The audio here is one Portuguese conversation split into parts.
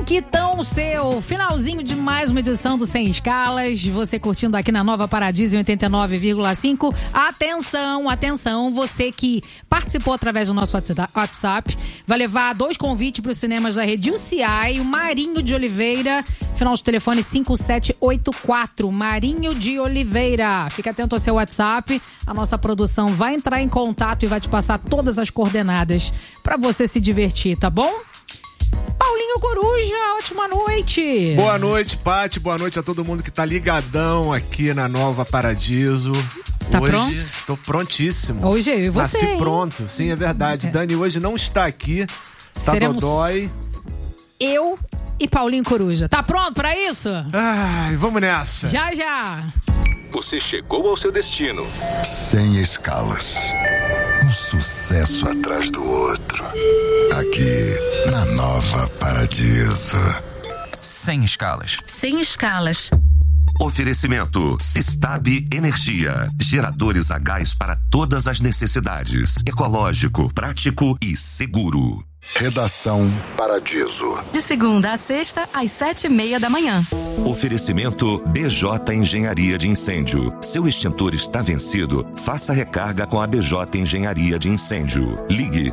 Quintão seu, finalzinho de mais uma edição do Sem Escalas, você curtindo aqui na Nova Paradiso em 89,5. Atenção, você que participou através do nosso WhatsApp, vai levar 2 convites para os cinemas da rede UCI, o Marinho de Oliveira, final de telefone 5784, Marinho de Oliveira. Fica atento ao seu WhatsApp, a nossa produção vai entrar em contato e vai te passar todas as coordenadas para você se divertir, tá bom? Paulinho Coruja, ótima noite. Boa noite, Paty, boa noite a todo mundo que tá ligadão aqui na Nova Paradiso. Tá hoje, pronto? Tô prontíssimo. Hoje eu e você, Nasci pronto, sim, é verdade. Dani hoje não está aqui, tá dodói. Eu e Paulinho Coruja. Tá pronto pra isso? Ai, vamos nessa. Já. Você chegou ao seu destino. Sem Escalas. Um sucesso atrás do outro. Aqui na Nova Paradiso. Sem Escalas. Sem Escalas. Oferecimento Sistab Energia. Geradores a gás para todas as necessidades. Ecológico, prático e seguro. Redação Paradiso. De segunda a sexta, às 7h30 da manhã. Oferecimento BJ Engenharia de Incêndio. Seu extintor está vencido? Faça recarga com a BJ Engenharia de Incêndio. Ligue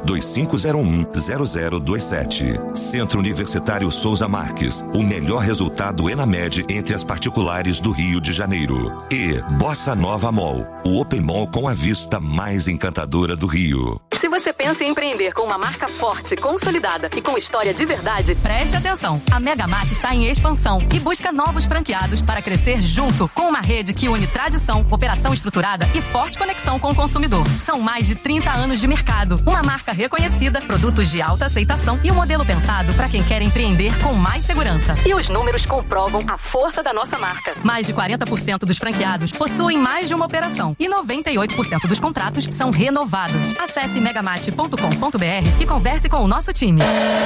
2501-0027. Centro Universitário Souza Marques. O melhor resultado ENAMED entre as particulares do Rio de Janeiro. E Bossa Nova Mall. O Open Mall com a vista mais encantadora do Rio. Se você pensa em empreender com uma marca forte, consolidada e com história de verdade, preste atenção. A Megamart está em expansão e busca novos franqueados para crescer junto com uma rede que une tradição, operação estruturada e forte conexão com o consumidor. São mais de 30 anos de mercado, uma marca reconhecida, produtos de alta aceitação e um modelo pensado para quem quer empreender com mais segurança. E os números comprovam a força da nossa marca. Mais de 40% dos franqueados possuem mais de uma operação e 98% dos contratos são renovados. Acesse megamart.com.br e converse com o nosso time.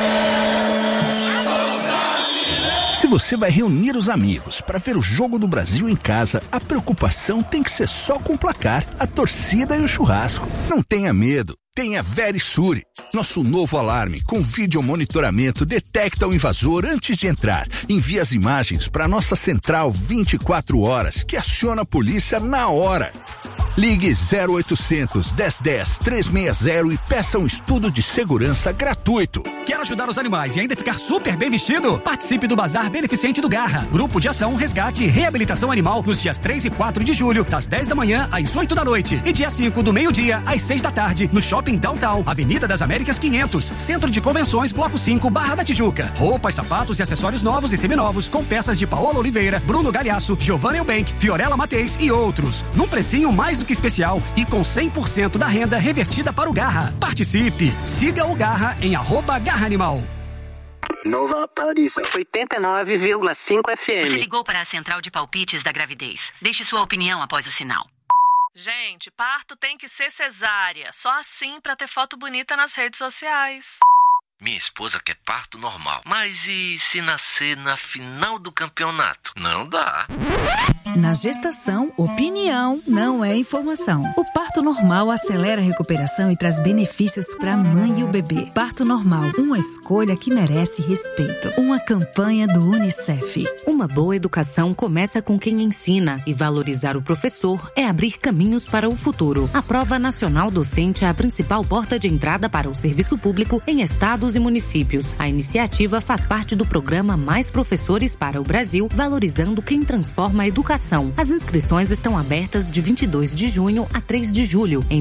Se você vai reunir os amigos para ver o Jogo do Brasil em casa, a preocupação tem que ser só com o placar, a torcida e o churrasco. Não tenha medo. Tenha Verisure. Nosso novo alarme com vídeo monitoramento detecta o invasor antes de entrar. Envia as imagens para nossa central 24 horas, que aciona a polícia na hora. Ligue 0800 1010 360 e peça um estudo de segurança gratuito. Quer ajudar os animais e ainda ficar super bem vestido? Participe do Bazar Beneficente do Garra. Grupo de Ação, Resgate e Reabilitação Animal nos dias 3 e 4 de julho, das 10 da manhã às 8 da noite. E dia 5 do meio-dia às 6 da tarde, no Shopping Downtown, Avenida das Américas 500, Centro de Convenções, Bloco 5, Barra da Tijuca. Roupas, sapatos e acessórios novos e seminovos com peças de Paola Oliveira, Bruno Galhaço, Giovanna Eubank, Fiorella Mateis e outros. Num precinho mais do que especial e com 100% da renda revertida para o Garra. Participe! Siga o Garra em @Garra Animal. Nova Paradiso 89,5 FM. Você ligou para a central de palpites da gravidez. Deixe sua opinião após o sinal. Gente, parto tem que ser cesárea. Só assim pra ter foto bonita nas redes sociais. Minha esposa quer parto normal. Mas e se nascer na final do campeonato? Não dá. Na gestação, opinião não é informação. O parto normal acelera a recuperação e traz benefícios para a mãe e o bebê. Parto normal, uma escolha que merece respeito. Uma campanha do UNICEF. Uma boa educação começa com quem ensina e valorizar o professor é abrir caminhos para o futuro. A Prova Nacional Docente é a principal porta de entrada para o serviço público em estados e municípios. A iniciativa faz parte do programa Mais Professores para o Brasil, valorizando quem transforma a educação. As inscrições estão abertas de 22 de junho a 3 de julho em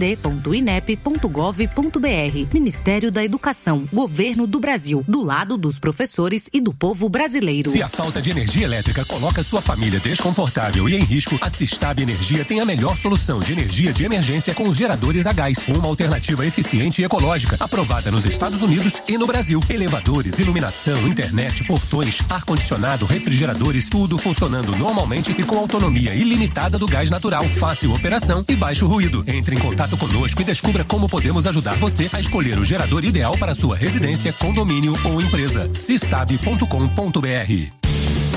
pnd.inep.gov.br. Ministério da Educação, Governo do Brasil, do lado dos professores e do povo brasileiro. Se a falta de energia elétrica coloca sua família desconfortável e em risco, a Sistab Energia tem a melhor solução de energia de emergência com os geradores a gás. Uma alternativa eficiente e ecológica, aprovada nos Estados Unidos e no Brasil. Elevadores, iluminação, internet, portões, ar-condicionado, refrigeradores, tudo funcionando normalmente e com autonomia ilimitada do gás natural. Fácil operação e baixo ruído. Entre em contato conosco e descubra como podemos ajudar você a escolher o gerador ideal para sua residência, condomínio ou empresa. Sistab.com.br.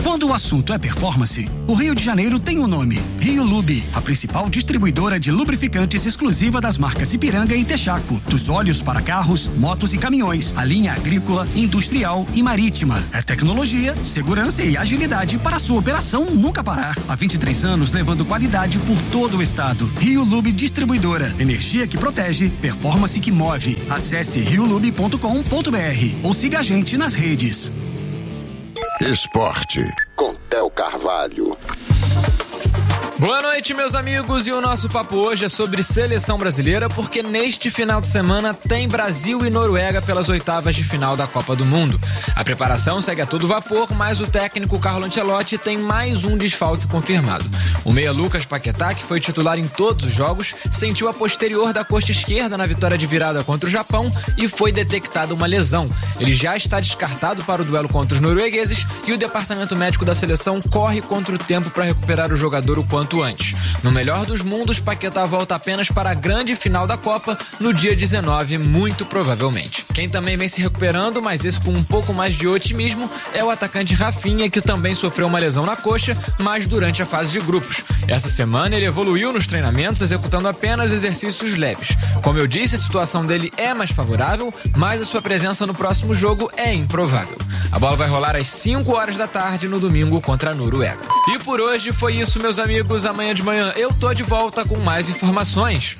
Quando o assunto é performance, o Rio de Janeiro tem um nome: Rio Lube, a principal distribuidora de lubrificantes exclusiva das marcas Ipiranga e Texaco, dos óleos para carros, motos e caminhões, a linha agrícola, industrial e marítima. É tecnologia, segurança e agilidade para a sua operação nunca parar. Há 23 anos levando qualidade por todo o estado. Rio Lube Distribuidora, energia que protege, performance que move. Acesse riolube.com.br ou siga a gente nas redes. Esporte, com Theo Carvalho. Boa noite, meus amigos, e o nosso papo hoje é sobre seleção brasileira, porque neste final de semana tem Brasil e Noruega pelas oitavas de final da Copa do Mundo. A preparação segue a todo vapor, mas o técnico Carlo Ancelotti tem mais um desfalque confirmado. O meia Lucas Paquetá, que foi titular em todos os jogos, sentiu a posterior da coxa esquerda na vitória de virada contra o Japão e foi detectada uma lesão. Ele já está descartado para o duelo contra os noruegueses e o departamento médico da seleção corre contra o tempo para recuperar o jogador o quanto antes. No melhor dos mundos, Paquetá volta apenas para a grande final da Copa no dia 19, muito provavelmente. Quem também vem se recuperando, mas esse com um pouco mais de otimismo, é o atacante Rafinha, que também sofreu uma lesão na coxa, mas durante a fase de grupos. Essa semana ele evoluiu nos treinamentos, executando apenas exercícios leves. Como eu disse, a situação dele é mais favorável, mas a sua presença no próximo jogo é improvável. A bola vai rolar às 5 horas da tarde no domingo contra a Noruega. E por hoje foi isso, meus amigos. Amanhã de manhã eu tô de volta com mais informações.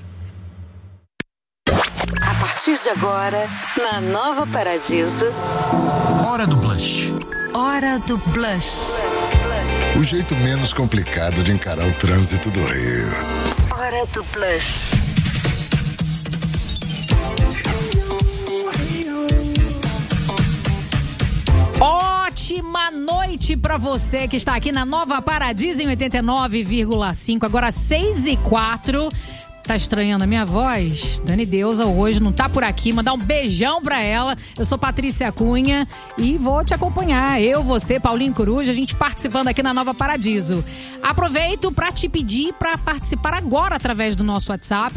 A partir de agora, na Nova Paradiso... Hora do Blush. Hora do Blush. O jeito menos complicado de encarar o trânsito do Rio. Hora do Blush. Ótima noite pra você que está aqui na Nova Paradiso em 89,5. Agora 6h04. Tá estranhando a minha voz? Dani Deusa hoje não tá por aqui. Mandar um beijão pra ela. Eu sou Patrícia Cunha e vou te acompanhar. Eu, você, Paulinho Coruja, a gente participando aqui na Nova Paradiso. Aproveito pra te pedir pra participar agora através do nosso WhatsApp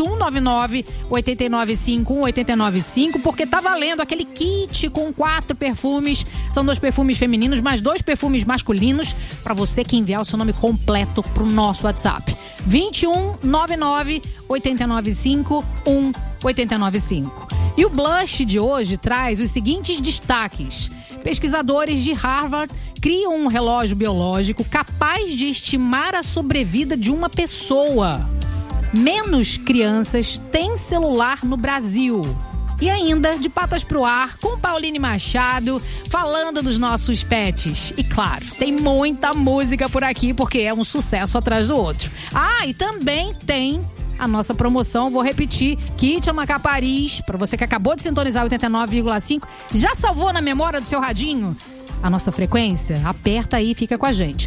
2199-895-895, porque tá valendo aquele kit com 4 perfumes. São 2 perfumes femininos, mais 2 perfumes masculinos, pra você que enviar o seu nome completo pro nosso WhatsApp. 2199-895-895. E o Blush de hoje traz os seguintes destaques. Pesquisadores de Harvard criam um relógio biológico capaz de estimar a sobrevida de uma pessoa. Menos crianças têm celular no Brasil. E ainda, de patas pro ar, com Pauline Machado, falando dos nossos pets. E claro, tem muita música por aqui, porque é um sucesso atrás do outro. Ah, e também tem a nossa promoção, vou repetir, Kit Amacá Paris, para você que acabou de sintonizar 89,5, já salvou na memória do seu radinho a nossa frequência? Aperta aí e fica com a gente.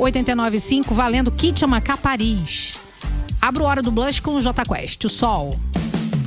2199-895-895, valendo Kit Amacá Paris. Abro Hora do Blush com o J Quest, o Sol.